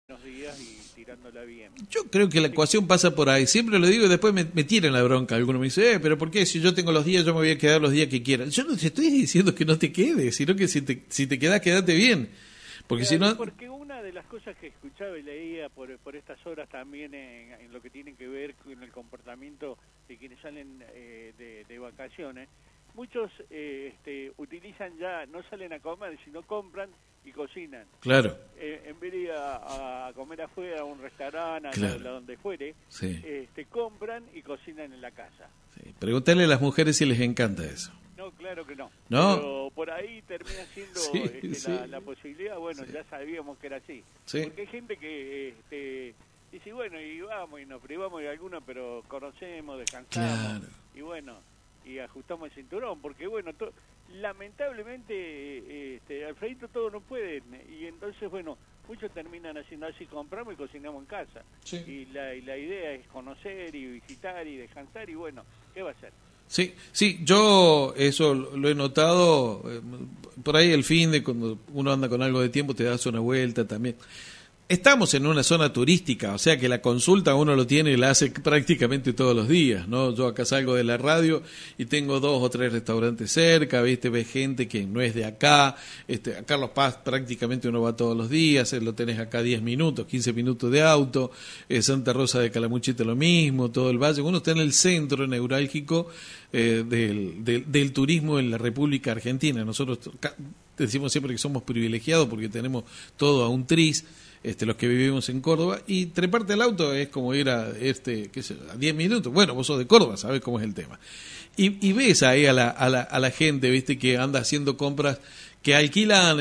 unos días y tirándola bien. Yo creo que la ecuación pasa por ahí. Siempre lo digo y después me tiran la bronca. Algunos me dicen, pero ¿por qué? Si yo tengo los días, yo me voy a quedar los días que quiera. Yo no te estoy diciendo que no te quedes, sino que si te quedas, quédate bien. Porque Claro, si no... Porque una de las cosas que escuchaba y leía por estas horas también en lo que tiene que ver con el comportamiento de quienes salen de vacaciones, muchos utilizan ya, no salen a comer, sino compran y cocinan. Claro. En vez de ir a comer afuera, a un restaurante, Claro. a donde fuere, Sí. compran y cocinan en la casa. Sí. Pregúntale a las mujeres si les encanta eso. No, claro que no. ¿No? Pero por ahí termina siendo Sí, sí. la posibilidad, bueno, Sí. ya sabíamos que era así. Sí. Porque hay gente que dice, bueno, y vamos y nos privamos de alguna, pero conocemos, descansamos. Claro. Y bueno, y ajustamos el cinturón, porque bueno, lamentablemente, Alfredito, todo no pueden. Y entonces, bueno, muchos terminan haciendo así, compramos y cocinamos en casa. Sí. Y la idea es conocer y visitar y descansar, y bueno, ¿qué va a hacer? Sí, yo eso lo he notado, por ahí el fin de cuando uno anda con algo de tiempo te das una vuelta también. Estamos en una zona turística, o sea que la consulta uno lo tiene y la hace prácticamente todos los días, ¿no? Yo acá salgo de la radio y tengo 2 o 3 restaurantes cerca, ¿viste? Ves gente que no es de acá, a Carlos Paz prácticamente uno va todos los días, lo tenés acá 10 minutos, 15 minutos de auto, Santa Rosa de Calamuchita lo mismo, todo el valle, uno está en el centro neurálgico del turismo en la República Argentina. Nosotros decimos siempre que somos privilegiados porque tenemos todo a un tris, los que vivimos en Córdoba, y treparte al auto es como ir a, qué sé, a 10 minutos. Bueno, vos sos de Córdoba, sabés cómo es el tema. Y ves ahí a la gente, viste, que anda haciendo compras, que alquilan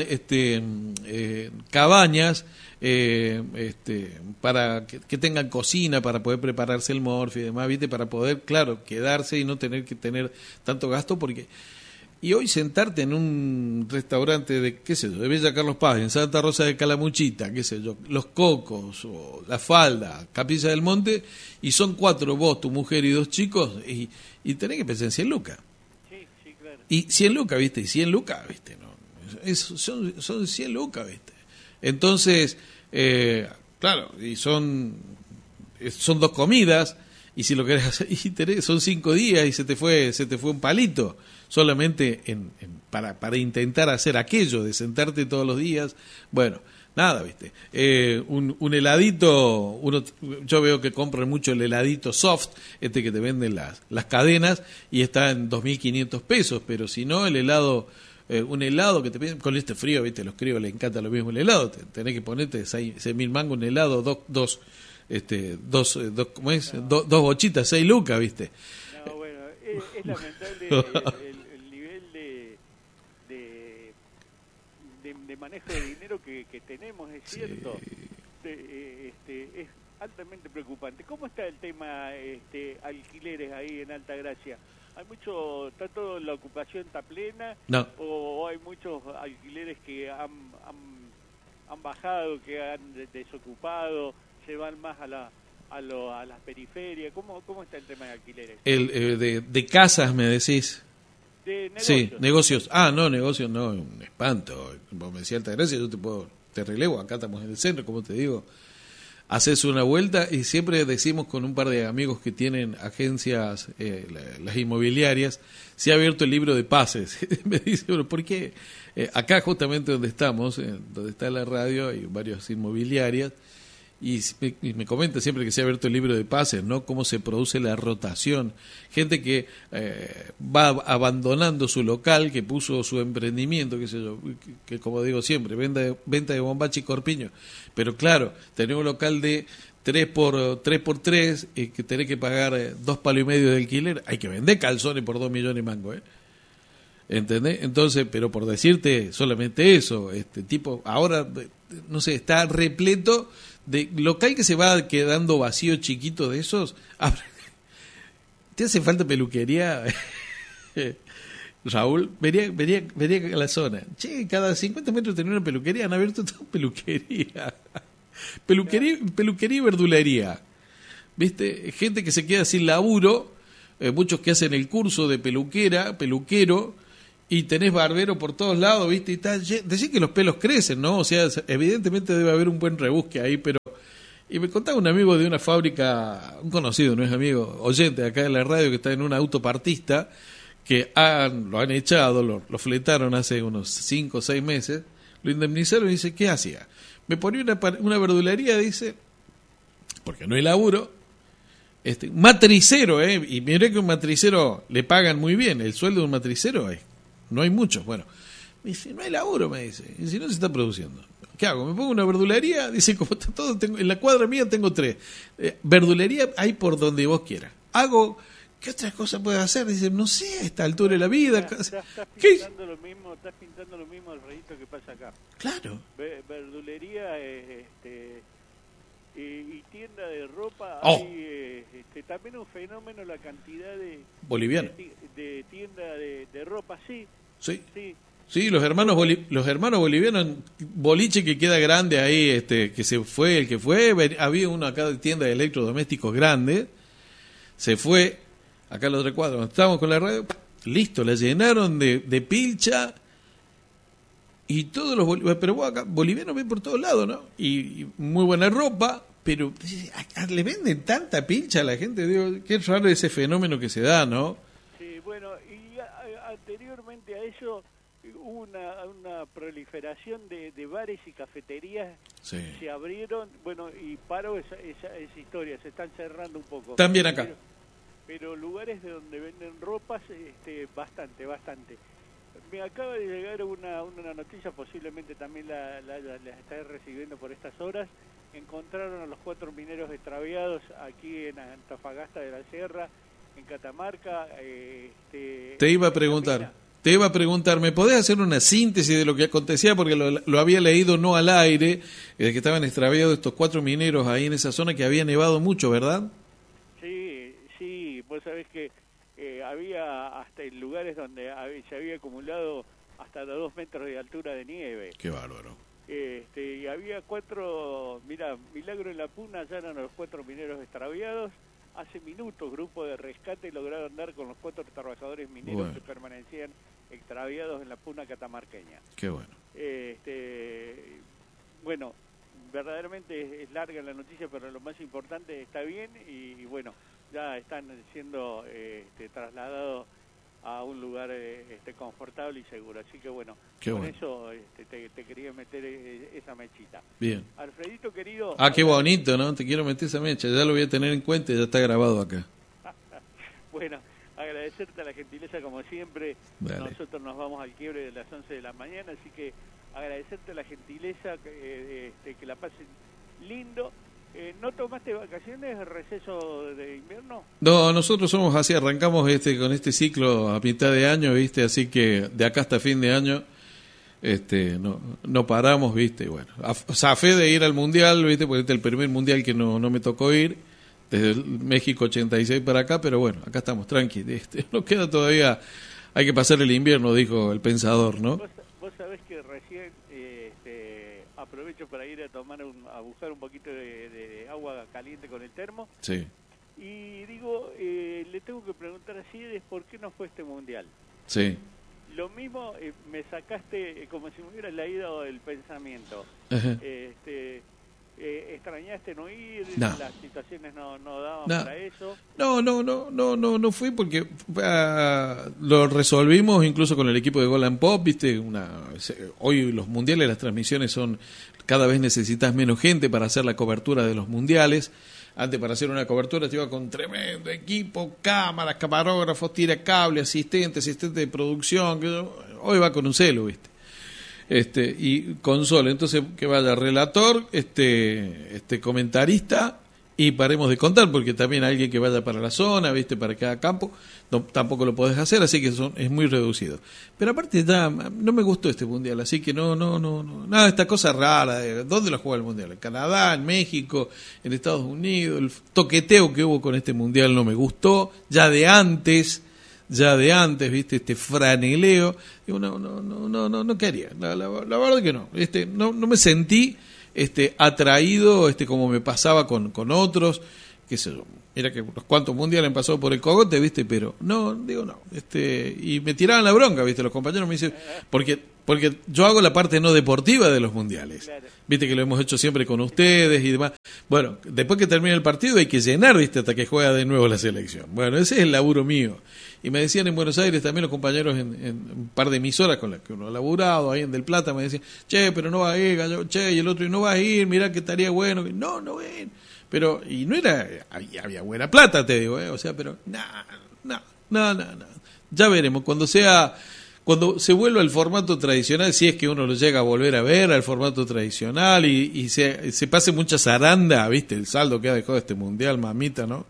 cabañas para que tengan cocina, para poder prepararse el morfi y demás, viste, para poder, claro, quedarse y no tener que tener tanto gasto, porque... Y hoy sentarte en un restaurante de, qué sé yo, de Villa Carlos Paz, en Santa Rosa de Calamuchita, qué sé yo, Los Cocos, o La Falda, Capilla del Monte, y son 4, vos, tu mujer y 2 chicos, y tenés que pensar en 100 lucas. Sí, claro. Y 100 lucas, ¿viste? Y 100 lucas, ¿viste? No, son 100 lucas, ¿viste? Entonces, claro, y son 2 comidas, y si lo querés hacer, son 5 días y se te fue un palito solamente para intentar hacer aquello de sentarte todos los días. Bueno, nada, viste, un heladito, yo veo que compran mucho el heladito soft, que te venden las cadenas, y está en 2.500 pesos, pero si no, el helado, un helado que te piden con este frío, viste, a los críos les encanta lo mismo el helado, tenés que ponerte 6.000 mangos un helado, dos ¿cómo es? Dos bochitas, 6 lucas, viste. No, bueno, es lamentable el nivel de manejo de dinero que tenemos, es cierto. Es altamente preocupante. ¿Cómo está el tema alquileres ahí en Altagracia? ¿Hay mucho, está todo, la ocupación está plena? No. ¿O hay muchos alquileres que han bajado, que han desocupado, se van más a las periferias? ¿Cómo está el tema de alquileres? De casas, me decís. De negocios. Sí, negocios. Ah, no, negocios no, un espanto. Vos me decís Altagracia, yo te relevo, acá estamos en el centro, como te digo. Haces una vuelta y siempre decimos con un par de amigos que tienen agencias, las inmobiliarias, se ha abierto el libro de pases. Me dice, bueno, ¿por qué? Acá justamente donde estamos, donde está la radio, hay varias inmobiliarias, y me comenta siempre que se ha abierto el libro de pases, ¿no? Cómo se produce la rotación. Gente que va abandonando su local, que puso su emprendimiento, qué sé yo, que como digo siempre, venta de bombacha y corpiño. Pero claro, tener un local de 3x3, que tenés que pagar 2,5 palos de alquiler, hay que vender calzones por 2 millones y mango, ¿entendés? Entonces, pero por decirte solamente eso, tipo, ahora, no sé, está repleto de local que se va quedando vacío, chiquito de esos. ¿Te hace falta peluquería? Raúl, venía a la zona. Che, cada 50 metros tenía una peluquería, han abierto toda peluquería. Peluquería y verdulería. ¿Viste? Gente que se queda sin laburo, muchos que hacen el curso de peluquero, y tenés barbero por todos lados, ¿viste? Y decís que los pelos crecen, ¿no? O sea, evidentemente debe haber un buen rebusque ahí, pero Y me contaba un amigo de una fábrica, un conocido, no es amigo, oyente acá de la radio, que está en un autopartista, que lo han echado, lo fletaron hace unos 5 o 6 meses, lo indemnizaron y dice, ¿qué hacía? Me ponía una verdulería, dice, porque no hay laburo, un matricero, y miré que un matricero le pagan muy bien, el sueldo de un matricero no hay mucho. Bueno, me dice, no hay laburo, me dice, y si no se está produciendo. ¿Qué hago? ¿Me pongo una verdulería? Dice, como está todo, en la cuadra mía tengo 3. Verdulería hay por donde vos quieras. Hago, ¿qué otras cosas puedes hacer? Dice, no sé, a esta altura de la vida. Estás pintando lo mismo, Alfredito, que pasa acá. Claro. Verdulería, y tienda de ropa, hay también un fenómeno la cantidad de boliviana de tienda de ropa, sí. Sí, los hermanos bolivianos, boliche que queda grande ahí, que se fue el que fue, había uno acá de tienda de electrodomésticos grande, se fue acá en la otra cuadra, donde estábamos con la radio, listo, la llenaron de pilcha. Y todos los bolivianos ven por todos lados, ¿no? Y muy buena ropa, pero le venden tanta pincha a la gente, digo, qué raro ese fenómeno que se da, ¿no? Sí, bueno, y anteriormente a eso hubo una proliferación de bares y cafeterías, sí. Se abrieron, bueno, y paró esa historia, se están cerrando un poco. También acá. Pero lugares de donde venden ropas, bastante. Me acaba de llegar una noticia, posiblemente también la estaré recibiendo por estas horas. Encontraron a los 4 mineros extraviados aquí en Antofagasta de la Sierra, en Catamarca. Te iba a preguntar, ¿me podés hacer una síntesis de lo que acontecía? Porque lo había leído no al aire, de que estaban extraviados estos 4 mineros ahí en esa zona que había nevado mucho, ¿verdad? Sí, vos sabés que había hasta en lugares donde se había acumulado hasta los 2 metros de altura de nieve. Qué bárbaro. Y había 4, mira, Milagro en la Puna, hallaron a los 4 mineros extraviados. Hace minutos, grupo de rescate lograron dar con los 4 trabajadores mineros que permanecían extraviados en la Puna catamarqueña. Qué bueno. Bueno, verdaderamente es larga la noticia, pero lo más importante está bien y bueno, ya están siendo trasladados a un lugar confortable y seguro. Así que bueno, eso te quería meter esa mechita. Bien. Alfredito, querido. Qué bonito, ¿no? Te quiero meter esa mecha. Ya lo voy a tener en cuenta y ya está grabado acá. Bueno, agradecerte la gentileza como siempre. Dale. Nosotros nos vamos al quiebre de las 11 de la mañana, así que agradecerte la gentileza, que la pasen lindo. ¿No tomaste vacaciones, receso de invierno? No, nosotros somos así, arrancamos con este ciclo a mitad de año, ¿viste? Así que de acá hasta fin de año no paramos, ¿viste? Bueno, zafé de ir al Mundial, ¿viste? Porque este es el primer Mundial que no me tocó ir, desde México 86 para acá, pero bueno, acá estamos, tranqui. Nos queda todavía, hay que pasar el invierno, dijo el pensador, ¿no? Vos sabés que recién aprovecho para ir a buscar un poquito de agua caliente con el termo. Sí. Y digo, le tengo que preguntar a Cides por qué no fue este mundial. Sí. Lo mismo, me sacaste como si me hubieras leído el pensamiento. Ajá. ¿Extrañaste no ir? No. Las situaciones no daban para eso. No fui porque lo resolvimos incluso con el equipo de Golan Pop, ¿viste? Hoy los mundiales, las transmisiones son, cada vez necesitas menos gente para hacer la cobertura de los mundiales. Antes, para hacer una cobertura te iba con tremendo equipo, cámaras, camarógrafos, tira cable, asistente de producción. Hoy va con un celu, ¿viste? Y consola, entonces que vaya relator, comentarista, y paremos de contar, porque también alguien que vaya para la zona, viste, para cada campo, tampoco lo podés hacer, así que es muy reducido. Pero aparte ya no me gustó este mundial, así que nada, esta cosa rara, ¿dónde lo juega el mundial? En Canadá, en México, en Estados Unidos, el toqueteo que hubo con este mundial no me gustó, ya de antes, viste, este franeleo, digo, no quería, la verdad que no me sentí atraído, como me pasaba con otros, qué sé yo, mira que unos cuantos mundiales han pasado por el cogote, viste, pero no, y me tiraban la bronca, viste, los compañeros me dicen, porque Porque yo hago la parte no deportiva de los mundiales. Claro. Viste que lo hemos hecho siempre con ustedes y demás. Bueno, después que termine el partido hay que llenar, viste, hasta que juega de nuevo la selección. Bueno, ese es el laburo mío. Y me decían en Buenos Aires también los compañeros en un par de emisoras con las que uno ha laburado, ahí en Del Plata, me decían, che, pero no va a ir, Gallo, che, y el otro, y no va a ir, mirá que estaría bueno. No, no ven. Pero, y no era, había buena plata, te digo, o sea, pero, no. Ya veremos, cuando se vuelva al formato tradicional, si es que uno lo llega a volver a ver, al formato tradicional, y se pase mucha zaranda, viste, el saldo que ha dejado este mundial, mamita, ¿no?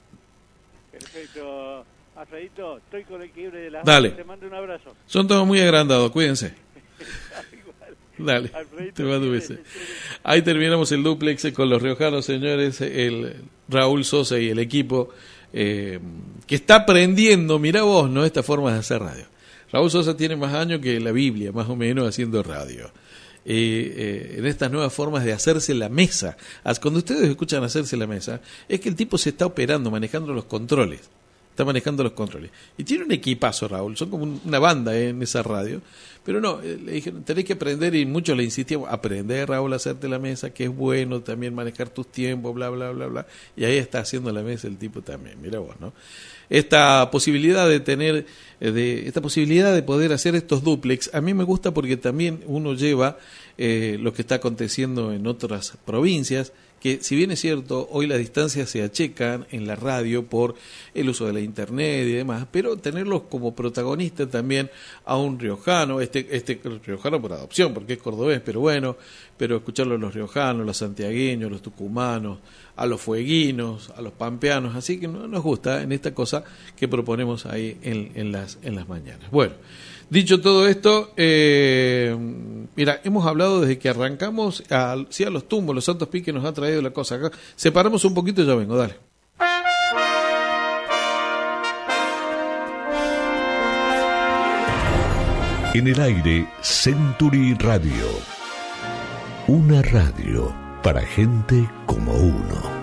Perfecto. Alfredito, estoy con el quiebre de las Dale. Te mando un abrazo. Son todos muy agrandados, cuídense. Dale, Alfredito, te mando un beso. Ahí terminamos el duplex con los riojanos, señores, el Raúl Sosa y el equipo que está aprendiendo, mirá vos, ¿no? Esta forma de hacer radio. Raúl Sosa tiene más años que la Biblia, más o menos, haciendo radio. En estas nuevas formas de hacerse la mesa. Cuando ustedes escuchan hacerse la mesa, es que el tipo se está operando, manejando los controles. Está manejando los controles. Y tiene un equipazo, Raúl. Son como una banda en esa radio. Pero no, le dijeron, tenés que aprender, y muchos le insistíamos, aprender, Raúl, a hacerte la mesa, que es bueno también manejar tus tiempos, bla, bla, bla, bla. Y ahí está haciendo la mesa el tipo también, mira vos, ¿no? Esta posibilidad de tener, esta posibilidad de poder hacer estos duplex, a mí me gusta porque también uno lleva lo que está aconteciendo en otras provincias, que si bien es cierto, hoy las distancias se achecan en la radio por el uso de la internet y demás, pero tenerlos como protagonista también a un riojano, este riojano por adopción, porque es cordobés, pero bueno, pero escucharlo a los riojanos, los santiagueños, los tucumanos, a los fueguinos, a los pampeanos, así que nos gusta en esta cosa que proponemos ahí en las mañanas. Bueno, dicho todo esto, mira, hemos hablado desde que arrancamos, a los tumbos, los santos piques nos ha traído la cosa acá. Separamos un poquito y ya vengo, dale. En el aire, Century Radio. Una radio para gente como uno.